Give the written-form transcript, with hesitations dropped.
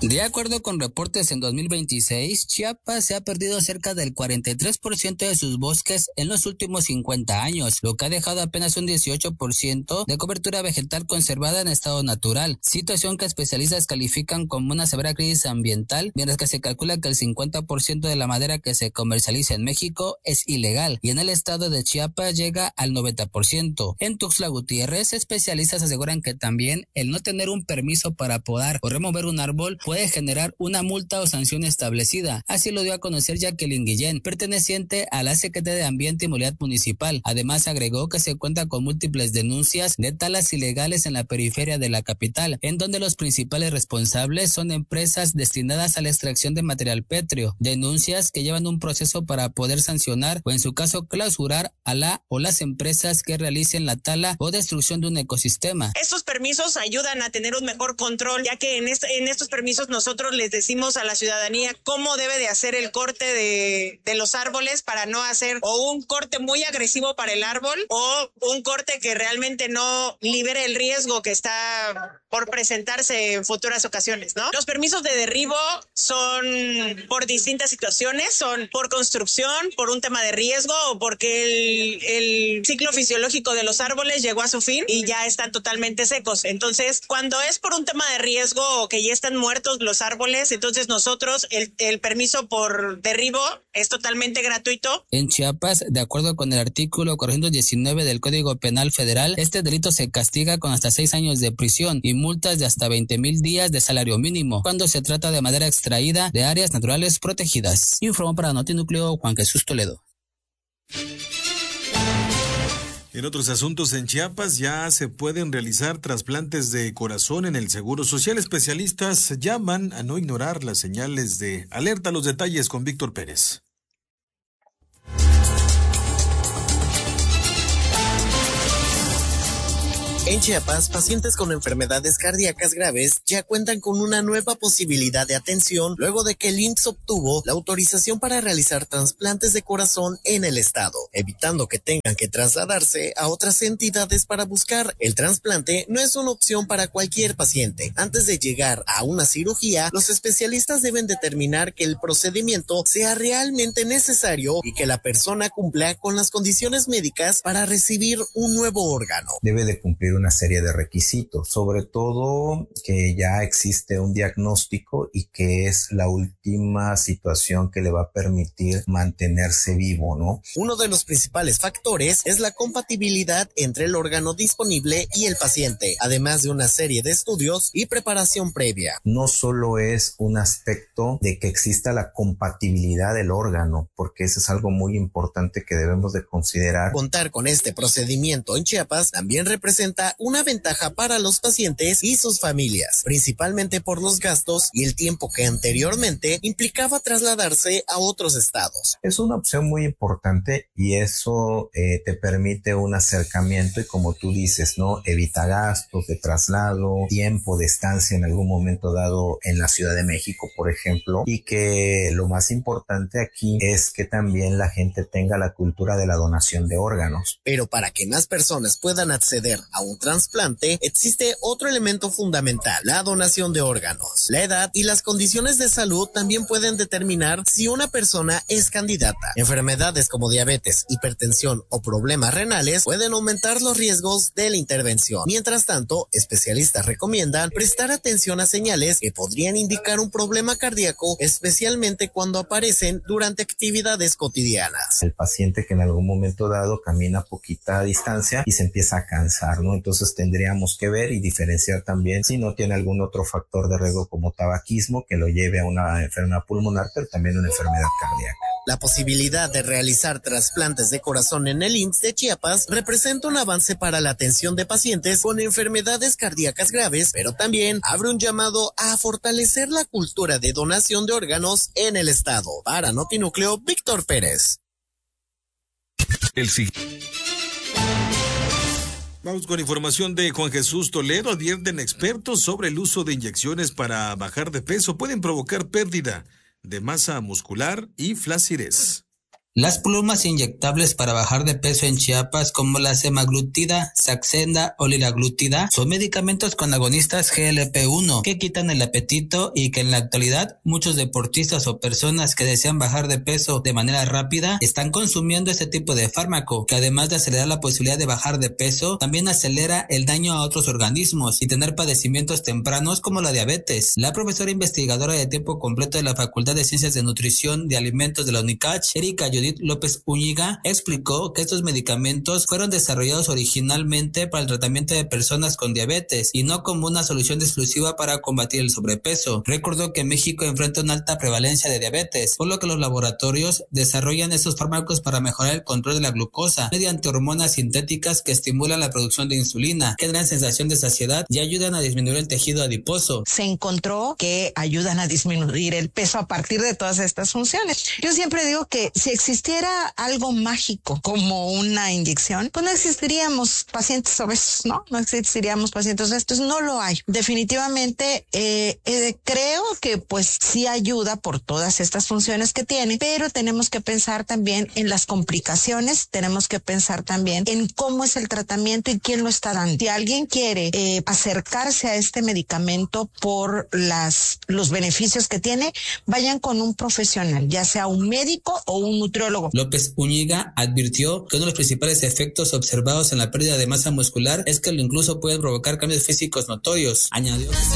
De acuerdo con reportes en 2026, Chiapas se ha perdido cerca del 43% de sus bosques en los últimos 50 años, lo que ha dejado apenas un 18% de cobertura vegetal conservada en estado natural, situación que especialistas califican como una severa crisis ambiental, mientras que se calcula que el 50% de la madera que se comercializa en México es ilegal y en el estado de Chiapas llega al 90%. En Tuxtla Gutiérrez, especialistas aseguran que también el no tener un permiso para podar o remover un árbol puede generar una multa o sanción establecida. Así lo dio a conocer Jacqueline Guillén, perteneciente a la Secretaría de Ambiente y Movilidad Municipal. Además, agregó que se cuenta con múltiples denuncias de talas ilegales en la periferia de la capital, en donde los principales responsables son empresas destinadas a la extracción de material pétreo. Denuncias que llevan un proceso para poder sancionar o, en su caso, clausurar a la o las empresas que realicen la tala o destrucción de un ecosistema. Estos permisos ayudan a tener un mejor control, ya que en estos permisos nosotros les decimos a la ciudadanía cómo debe de hacer el corte de los árboles para no hacer o un corte muy agresivo para el árbol o un corte que realmente no libere el riesgo que está por presentarse en futuras ocasiones, ¿no? Los permisos de derribo son por distintas situaciones, son por construcción, por un tema de riesgo o porque el ciclo fisiológico de los árboles llegó a su fin y ya están totalmente secos. Entonces, cuando es por un tema de riesgo o que ya están muertos los árboles, entonces nosotros el permiso por derribo es totalmente gratuito. En Chiapas, de acuerdo con el artículo 419 del Código Penal Federal, este delito se castiga con hasta 6 años de prisión y multas de hasta 20,000 días de salario mínimo cuando se trata de madera extraída de áreas naturales protegidas. Informó para Notinúcleo Juan Jesús Toledo. En otros asuntos, en Chiapas ya se pueden realizar trasplantes de corazón en el Seguro Social. Especialistas llaman a no ignorar las señales de alerta. Los detalles con Víctor Pérez. En Chiapas, pacientes con enfermedades cardíacas graves ya cuentan con una nueva posibilidad de atención luego de que el IMSS obtuvo la autorización para realizar trasplantes de corazón en el estado, evitando que tengan que trasladarse a otras entidades para buscar. El trasplante no es una opción para cualquier paciente. Antes de llegar a una cirugía, los especialistas deben determinar que el procedimiento sea realmente necesario y que la persona cumpla con las condiciones médicas para recibir un nuevo órgano. Debe de cumplir una serie de requisitos, sobre todo que ya existe un diagnóstico y que es la última situación que le va a permitir mantenerse vivo, ¿no? Uno de los principales factores es la compatibilidad entre el órgano disponible y el paciente, además de una serie de estudios y preparación previa. No solo es un aspecto de que exista la compatibilidad del órgano, porque eso es algo muy importante que debemos de considerar. Contar con este procedimiento en Chiapas también representa una ventaja para los pacientes y sus familias, principalmente por los gastos y el tiempo que anteriormente implicaba trasladarse a otros estados. Es una opción muy importante y eso te permite un acercamiento y, como tú dices, ¿no? Evita gastos de traslado, tiempo de estancia en algún momento dado en la Ciudad de México, por ejemplo, y que lo más importante aquí es que también la gente tenga la cultura de la donación de órganos. Pero para que más personas puedan acceder a un trasplante, existe otro elemento fundamental: la donación de órganos. La edad y las condiciones de salud también pueden determinar si una persona es candidata. Enfermedades como diabetes, hipertensión o problemas renales pueden aumentar los riesgos de la intervención. Mientras tanto, especialistas recomiendan prestar atención a señales que podrían indicar un problema cardíaco, especialmente cuando aparecen durante actividades cotidianas. El paciente que en algún momento dado camina a poquita distancia y se empieza a cansar, ¿no? Entonces tendríamos que ver y diferenciar también si no tiene algún otro factor de riesgo como tabaquismo que lo lleve a una enfermedad pulmonar, pero también una enfermedad cardíaca. La posibilidad de realizar trasplantes de corazón en el IMSS de Chiapas representa un avance para la atención de pacientes con enfermedades cardíacas graves, pero también abre un llamado a fortalecer la cultura de donación de órganos en el estado. Para Notinúcleo, Víctor Pérez. Vamos con información de Juan Jesús Toledo. Advierten expertos sobre el uso de inyecciones para bajar de peso. Pueden provocar pérdida de masa muscular y flacidez. Las plumas inyectables para bajar de peso en Chiapas, como la semaglutida, Saxenda o liraglutida, son medicamentos con agonistas GLP-1 que quitan el apetito y que en la actualidad muchos deportistas o personas que desean bajar de peso de manera rápida están consumiendo este tipo de fármaco, que además de acelerar la posibilidad de bajar de peso, también acelera el daño a otros organismos y tener padecimientos tempranos como la diabetes. La profesora investigadora de tiempo completo de la Facultad de Ciencias de Nutrición de Alimentos de la UNICACH, Erika Judith López Úñiga, explicó que estos medicamentos fueron desarrollados originalmente para el tratamiento de personas con diabetes y no como una solución exclusiva para combatir el sobrepeso. Recordó que México enfrenta una alta prevalencia de diabetes, por lo que los laboratorios desarrollan estos fármacos para mejorar el control de la glucosa mediante hormonas sintéticas que estimulan la producción de insulina, generan sensación de saciedad y ayudan a disminuir el tejido adiposo. Se encontró que ayudan a disminuir el peso a partir de todas estas funciones. Yo siempre digo que si existiera algo mágico como una inyección, pues no existiríamos pacientes obesos, ¿no? No existiríamos pacientes obesos, no lo hay. Definitivamente creo que pues sí ayuda por todas estas funciones que tiene, pero tenemos que pensar también en las complicaciones, tenemos que pensar también en cómo es el tratamiento y quién lo está dando. Si alguien quiere acercarse a este medicamento por los beneficios que tiene, vayan con un profesional, ya sea un médico o un nutriólogo. López Úñiga advirtió que uno de los principales efectos observados en la pérdida de masa muscular es que incluso puede provocar cambios físicos notorios. Añadió